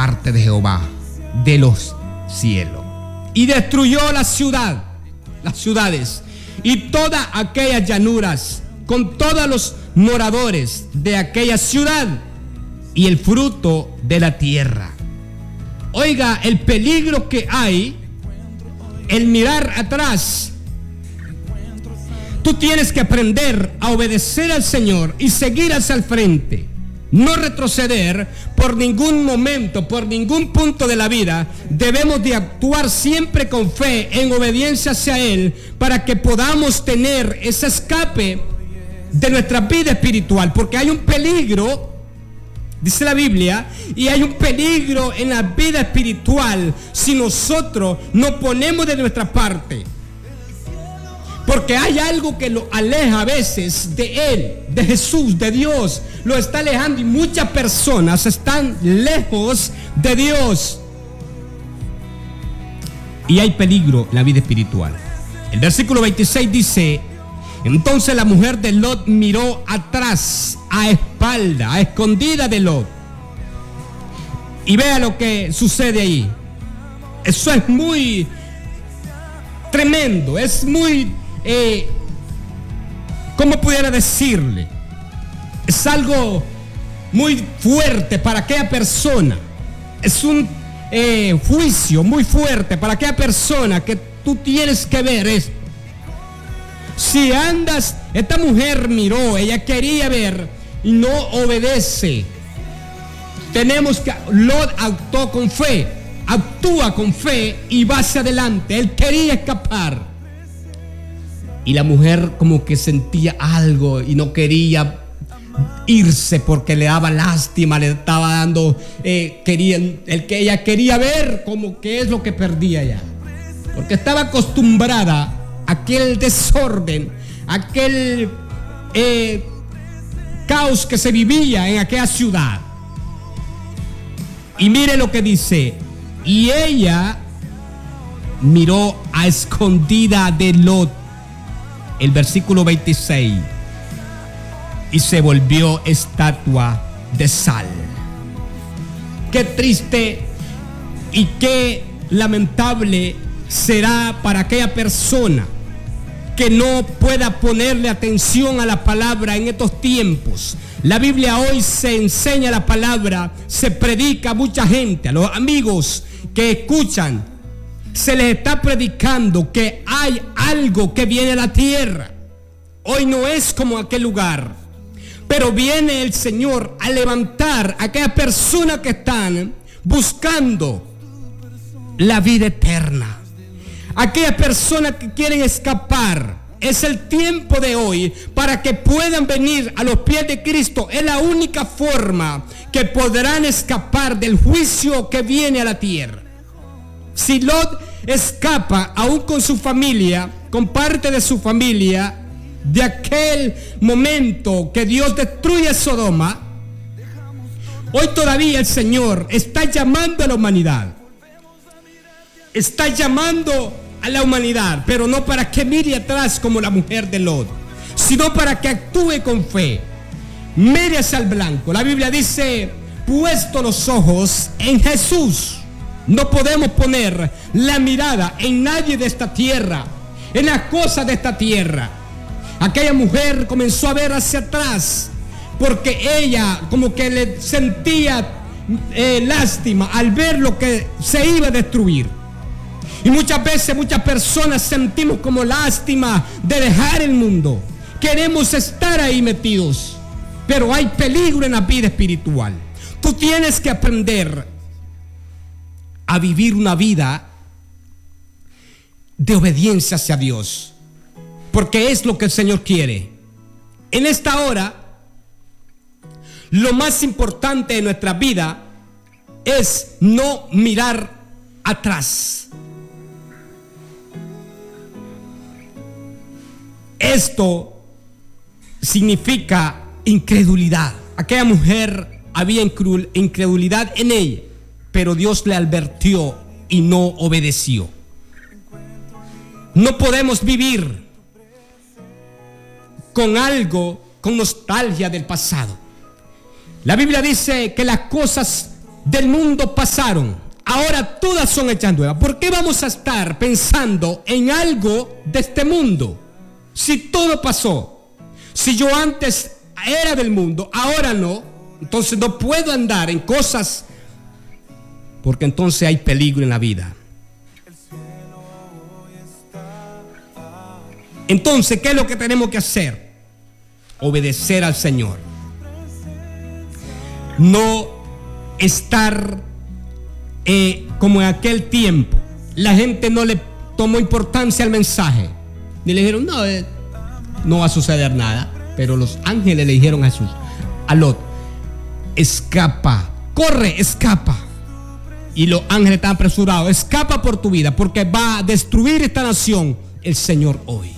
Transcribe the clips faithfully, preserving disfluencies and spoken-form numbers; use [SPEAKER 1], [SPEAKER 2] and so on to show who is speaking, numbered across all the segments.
[SPEAKER 1] parte de Jehová de los cielos. Y destruyó la ciudad, las ciudades y todas aquellas llanuras con todos los moradores de aquella ciudad y el fruto de la tierra. Oiga, el peligro que hay, el mirar atrás. Tú tienes que aprender a obedecer al Señor y seguir hacia el frente. No retroceder por ningún momento, por ningún punto de la vida. Debemos de actuar siempre con fe, en obediencia hacia Él, para que podamos tener ese escape de nuestra vida espiritual. Porque hay un peligro, dice la Biblia, y hay un peligro en la vida espiritual si nosotros no ponemos de nuestra parte. Porque hay algo que lo aleja a veces de Él, de Jesús, de Dios. Lo está alejando y muchas personas están lejos de Dios. Y hay peligro en la vida espiritual. El versículo veintiséis dice: entonces la mujer de Lot miró atrás, a espalda, a escondida de Lot. Y vea lo que sucede ahí. Eso es muy tremendo, es muy... Eh, ¿cómo pudiera decirle? Es algo muy fuerte para aquella persona. Es un eh, juicio muy fuerte para aquella persona que tú tienes que ver esto. Si andas, esta mujer miró, ella quería ver y no obedece. Tenemos que, Lot actuó con fe, actúa con fe y va hacia adelante. Él quería escapar. Y la mujer como que sentía algo y no quería irse porque le daba lástima, le estaba dando, eh, quería, el que ella quería ver como que es lo que perdía ya. Porque estaba acostumbrada a aquel desorden, aquel eh, caos que se vivía en aquella ciudad. Y mire lo que dice: y ella miró a escondida de Lot. El versículo veintiséis: y se volvió estatua de sal. Qué triste y qué lamentable será para aquella persona que no pueda ponerle atención a la palabra en estos tiempos. La Biblia hoy se enseña la palabra, se predica a mucha gente, a los amigos que escuchan. Se les está predicando que hay algo que viene a la tierra. Hoy no es como aquel lugar, pero viene el Señor a levantar a aquellas personas que están buscando la vida eterna. Aquellas personas que quieren escapar. Es el tiempo de hoy para que puedan venir a los pies de Cristo. Es la única forma que podrán escapar del juicio que viene a la tierra. Si Lot escapa aún con su familia, con parte de su familia, de aquel momento que Dios destruye Sodoma, hoy todavía el Señor está llamando a la humanidad. Está llamando a la humanidad, pero no para que mire atrás como la mujer de Lot, sino para que actúe con fe. Mire hacia el blanco. La Biblia dice: puesto los ojos en Jesús. No podemos poner la mirada en nadie de esta tierra, en las cosas de esta tierra. Aquella mujer comenzó a ver hacia atrás porque ella como que le sentía eh, lástima al ver lo que se iba a destruir. Y muchas veces muchas personas sentimos como lástima de dejar el mundo. Queremos estar ahí metidos, pero hay peligro en la vida espiritual. Tú tienes que aprender a vivir una vida de obediencia hacia Dios, porque es lo que el Señor quiere. En esta hora, lo más importante de nuestra vida es no mirar atrás. Esto significa incredulidad. Aquella mujer, había incredulidad en ella, pero Dios le advirtió y no obedeció. No podemos vivir con algo, con nostalgia del pasado. La Biblia dice que las cosas del mundo pasaron, ahora todas son hechas nuevas. ¿Por qué vamos a estar pensando en algo de este mundo? Si todo pasó, si yo antes era del mundo, ahora no, entonces no puedo andar en cosas, porque entonces hay peligro en la vida. Entonces, ¿qué es lo que tenemos que hacer? Obedecer al Señor. No estar eh, como en aquel tiempo. La gente no le tomó importancia al mensaje. Ni le dijeron, no, eh, no va a suceder nada. Pero los ángeles le dijeron a Jesús, a Lot, escapa, corre, escapa. Y los ángeles están apresurados, escapa por tu vida, porque va a destruir esta nación el Señor hoy.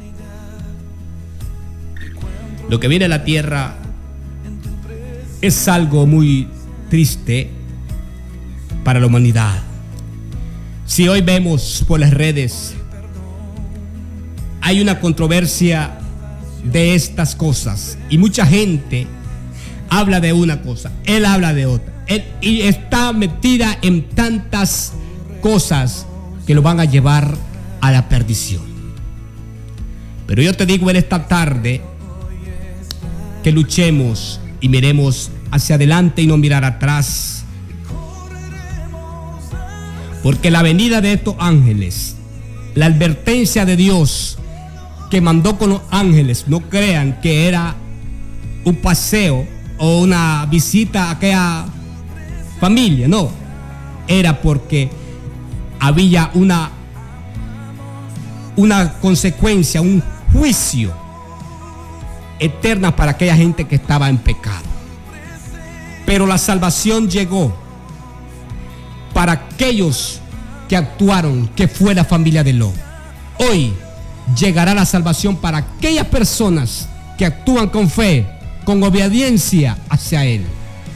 [SPEAKER 1] Lo que viene a la tierra es algo muy triste para la humanidad. Si hoy vemos por las redes, hay una controversia de estas cosas y mucha gente habla de una cosa, él habla de otra, él, y está metida en tantas cosas que lo van a llevar a la perdición. Pero yo te digo en esta tarde que luchemos y miremos hacia adelante y no mirar atrás, porque la venida de estos ángeles, la advertencia de Dios que mandó con los ángeles, no crean que era un paseo o una visita a aquella familia, no, era porque había una una consecuencia, un juicio eterna para aquella gente que estaba en pecado. Pero la salvación llegó para aquellos que actuaron, que fue la familia de Lot. Hoy llegará la salvación para aquellas personas que actúan con fe, con obediencia hacia Él.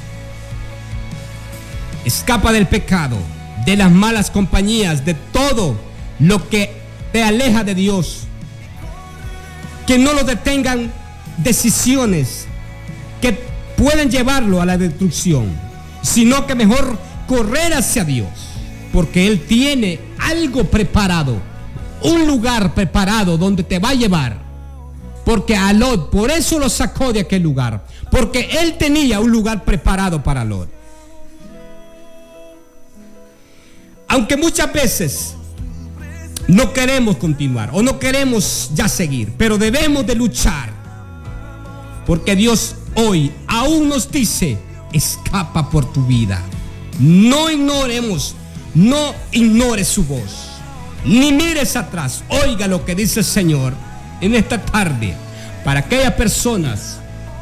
[SPEAKER 1] Escapa del pecado, de las malas compañías, de todo lo que te aleja de Dios. Que no lo detengan decisiones que pueden llevarlo a la destrucción, sino que mejor correr hacia Dios, porque Él tiene algo preparado, un lugar preparado donde te va a llevar. Porque a Lot, por eso lo sacó de aquel lugar, porque Él tenía un lugar preparado para Lot. Aunque muchas veces no queremos continuar o no queremos ya seguir, pero debemos de luchar, porque Dios hoy aún nos dice, escapa por tu vida. No ignoremos, no ignores su voz, ni mires atrás. Oiga lo que dice el Señor en esta tarde para aquellas personas.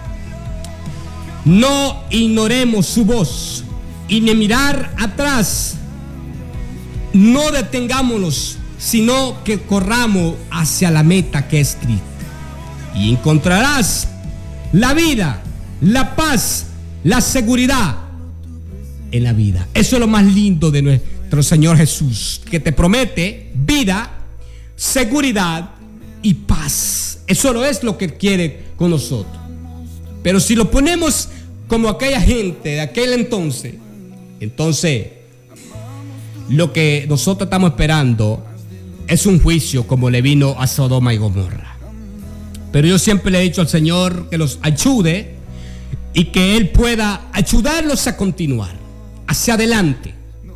[SPEAKER 1] No ignoremos su voz y ni mirar atrás. No detengámonos, sino que corramos hacia la meta que es Cristo, y encontrarás la vida, la paz, la seguridad en la vida. Eso es lo más lindo de nuestro Señor Jesús, que te promete vida, seguridad y paz. Eso no es lo que quiere con nosotros. Pero si lo ponemos como aquella gente de aquel entonces, entonces lo que nosotros estamos esperando es un juicio como le vino a Sodoma y Gomorra. Pero yo siempre le he dicho al Señor que los ayude y que Él pueda ayudarlos a continuar hacia adelante.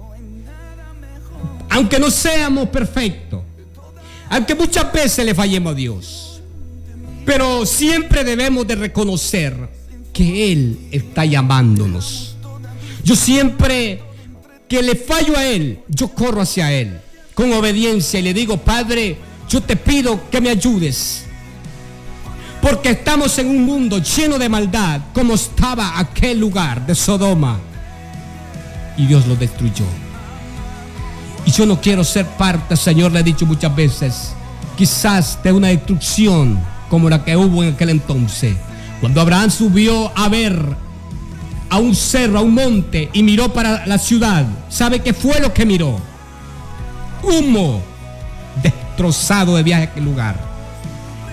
[SPEAKER 1] Aunque no seamos perfectos, aunque muchas veces le fallemos a Dios, pero siempre debemos de reconocer que Él está llamándonos. Yo siempre que le fallo a Él, yo corro hacia Él con obediencia y le digo, Padre, yo te pido que me ayudes, porque estamos en un mundo lleno de maldad, como estaba aquel lugar de Sodoma, y Dios lo destruyó. Y yo no quiero ser parte, Señor, le he dicho muchas veces, quizás de una destrucción como la que hubo en aquel entonces, cuando Abraham subió a ver a un cerro, a un monte, y miró para la ciudad. ¿Sabe qué fue lo que miró? Humo, destrozado de viaje a aquel lugar,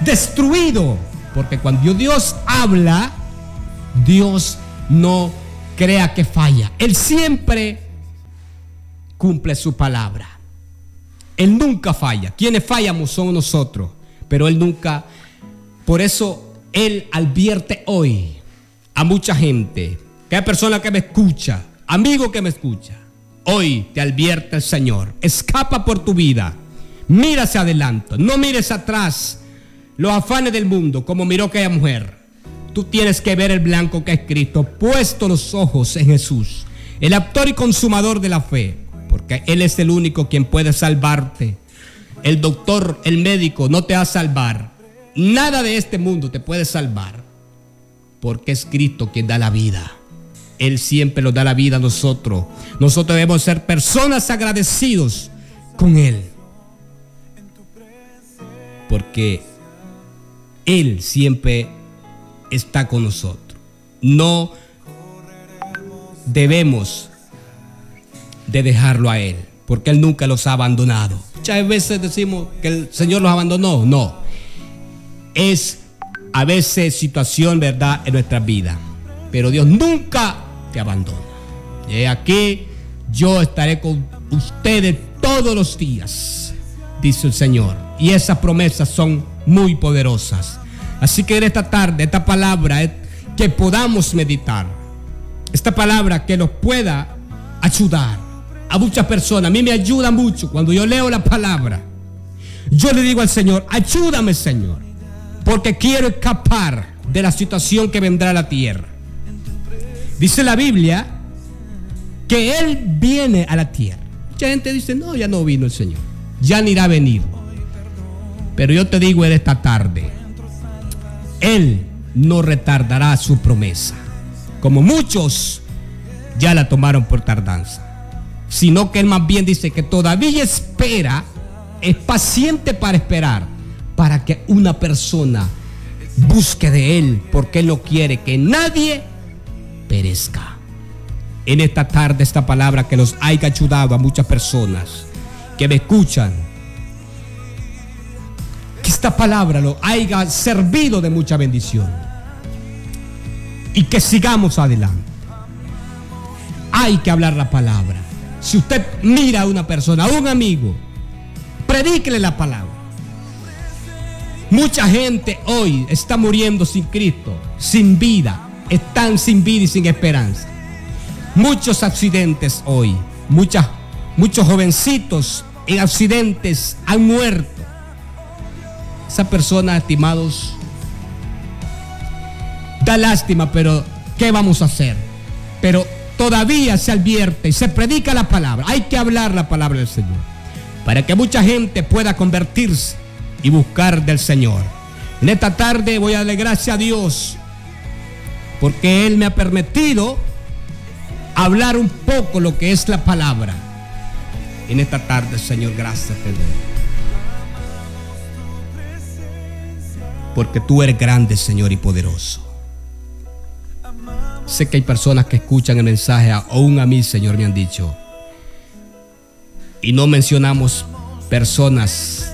[SPEAKER 1] destruido. Porque cuando Dios habla, Dios no crea que falla. Él siempre cumple su palabra. Él nunca falla. Quienes fallamos somos nosotros, pero Él nunca. Por eso Él advierte hoy a mucha gente, que hay personas que me escucha, amigo que me escucha. Hoy te advierte el Señor: escapa por tu vida, mira hacia adelante, no mires atrás los afanes del mundo como miró aquella mujer. Tú tienes que ver el blanco que es Cristo, puesto los ojos en Jesús, el autor y consumador de la fe, porque Él es el único quien puede salvarte. El doctor, el médico no te va a salvar. Nada de este mundo te puede salvar, porque es Cristo quien da la vida. Él siempre nos da la vida a nosotros. Nosotros debemos ser personas agradecidos con Él, porque Él siempre está con nosotros. No debemos de dejarlo a Él, porque Él nunca los ha abandonado. Muchas veces decimos que el Señor los abandonó. No, es a veces situación, verdad, en nuestra vida, pero Dios nunca te abandona. Y aquí yo estaré con ustedes todos los días, dice el Señor, y esas promesas son muy poderosas. Así que en esta tarde, esta palabra es que podamos meditar, esta palabra que nos pueda ayudar a muchas personas. A mí me ayuda mucho cuando yo leo la palabra. Yo le digo al Señor: ayúdame, Señor, porque quiero escapar de la situación que vendrá a la tierra. Dice la Biblia que Él viene a la tierra. Mucha gente dice: no, ya no vino el Señor, ya ni irá a venir. Pero yo te digo en esta tarde, Él no retardará su promesa, como muchos ya la tomaron por tardanza, sino que Él más bien dice que todavía espera, es paciente para esperar, para que una persona busque de Él, porque Él no quiere que nadie perezca. En esta tarde, esta palabra que nos haya ayudado a muchas personas que me escuchan, que esta palabra lo haya servido de mucha bendición, y que sigamos adelante. Hay que hablar la palabra. Si usted mira a una persona, a un amigo, predíquele la palabra. Mucha gente hoy está muriendo sin Cristo, sin vida. Están sin vida y sin esperanza. Muchos accidentes hoy, muchas, muchos jovencitos en accidentes han muerto. Esas personas, estimados, da lástima, pero ¿qué vamos a hacer? Pero todavía se advierte y se predica la palabra. Hay que hablar la palabra del Señor, para que mucha gente pueda convertirse y buscar del Señor. En esta tarde voy a darle gracias a Dios, porque Él me ha permitido hablar un poco lo que es la palabra. En esta tarde, Señor, gracias te doy, porque tú eres grande, Señor, y poderoso. Sé que hay personas que escuchan el mensaje, aún a mí, Señor, me han dicho, y no mencionamos personas,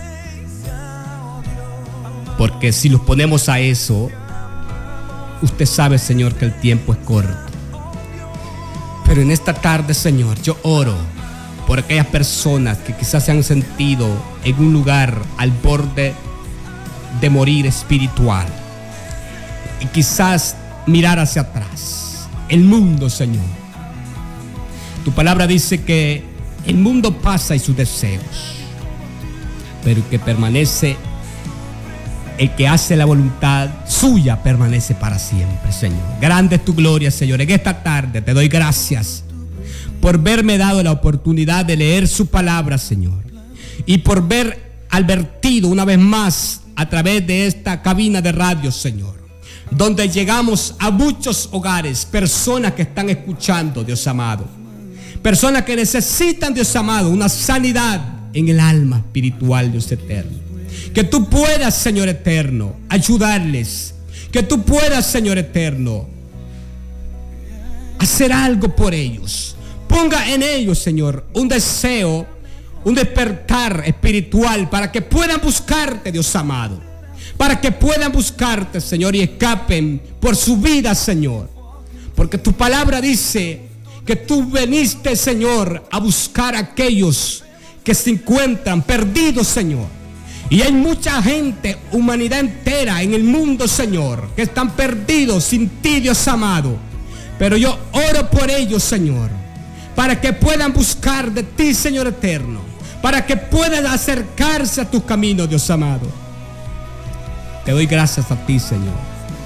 [SPEAKER 1] porque si los ponemos a eso, usted sabe, Señor, que el tiempo es corto. Pero en esta tarde, Señor, yo oro por aquellas personas que quizás se han sentido en un lugar al borde de morir espiritual, y quizás mirar hacia atrás. El mundo, Señor, tu palabra dice que el mundo pasa y sus deseos, pero el que permanece, el que hace la voluntad suya, permanece para siempre, Señor. Grande es tu gloria, Señor. En esta tarde te doy gracias por haberme dado la oportunidad de leer su palabra, Señor, y por ver advertido una vez más a través de esta cabina de radio, Señor, donde llegamos a muchos hogares, personas que están escuchando, Dios amado, personas que necesitan, Dios amado, una sanidad en el alma espiritual, Dios eterno. Que tú puedas, Señor eterno, ayudarles. Que tú puedas, Señor eterno, hacer algo por ellos. Ponga en ellos, Señor, un deseo, un despertar espiritual, para que puedan buscarte, Dios amado, para que puedan buscarte, Señor, y escapen por su vida, Señor, Porque tu palabra dice que tú viniste, Señor, a buscar a aquellos que se encuentran perdidos, Señor. Y hay mucha gente, humanidad entera en el mundo, Señor, que están perdidos sin ti, Dios amado. Pero yo oro por ellos, Señor, para que puedan buscar de ti, Señor eterno, para que puedan acercarse a tus caminos, Dios amado. Te doy gracias a ti, Señor.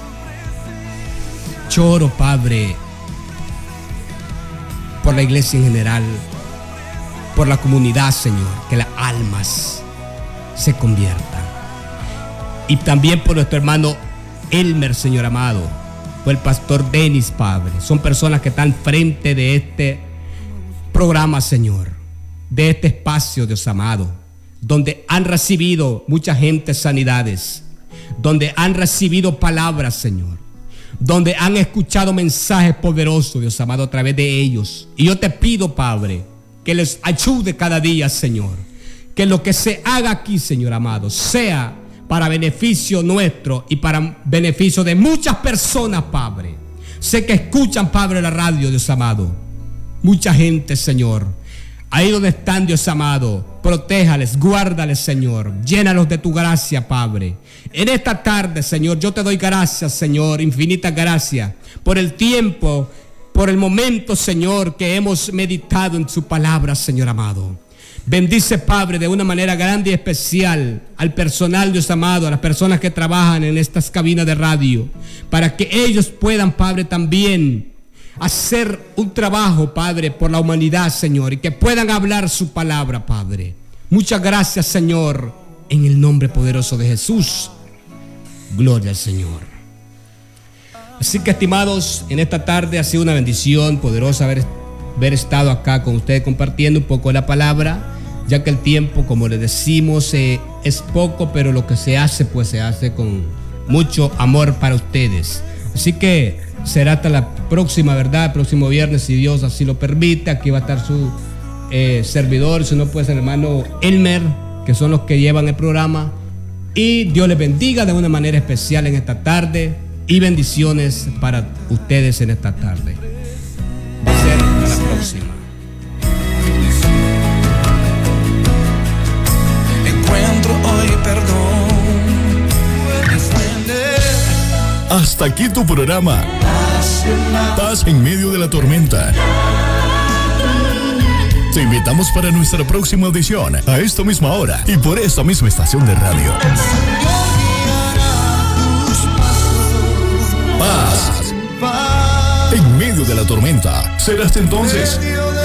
[SPEAKER 1] Yo oro, Padre, por la iglesia en general, por la comunidad, Señor, que las almas se conviertan. Y también por nuestro hermano Elmer, Señor amado, por el pastor Denis, Padre. Son personas que están frente de este programa, Señor, de este espacio, Dios amado, donde han recibido mucha gente sanidades, donde han recibido palabras, Señor, donde han escuchado mensajes poderosos, Dios amado, a través de ellos. Y yo te pido, Padre, que les ayude cada día, Señor. Que lo que se haga aquí, Señor amado, sea para beneficio nuestro y para beneficio de muchas personas, Padre. Sé que escuchan, Padre, la radio, Dios amado. Mucha gente, Señor. Ahí donde están, Dios amado, protéjales, guárdales, Señor. Llénalos de tu gracia, Padre. En esta tarde, Señor, yo te doy gracias, Señor, infinitas gracias por el tiempo, por el momento, Señor, que hemos meditado en su palabra, Señor amado. Bendice, Padre, de una manera grande y especial al personal, Dios amado, a las personas que trabajan en estas cabinas de radio, para que ellos puedan, Padre, también hacer un trabajo, Padre, por la humanidad, Señor, y que puedan hablar su palabra, Padre. Muchas gracias, Señor, en el nombre poderoso de Jesús. Gloria al Señor. Así que, estimados, en esta tarde ha sido una bendición poderosa haber, haber estado acá con ustedes compartiendo un poco de la palabra, ya que el tiempo, como les decimos, eh, es poco, pero lo que se hace, pues se hace con mucho amor para ustedes. Así que será hasta la próxima, ¿verdad? El próximo viernes, si Dios así lo permite. Aquí va a estar su eh, servidor, si no, pues el hermano Elmer, que son los que llevan el programa. Y Dios les bendiga de una manera especial en esta tarde, y bendiciones para ustedes en esta tarde. Va a ser hasta la próxima.
[SPEAKER 2] Encuentro hoy perdón.
[SPEAKER 3] Hasta aquí tu programa, Paz en medio de la tormenta. Te invitamos para nuestra próxima audición, a esta misma hora y por esta misma estación de radio. Paz en medio de la tormenta. Será hasta entonces.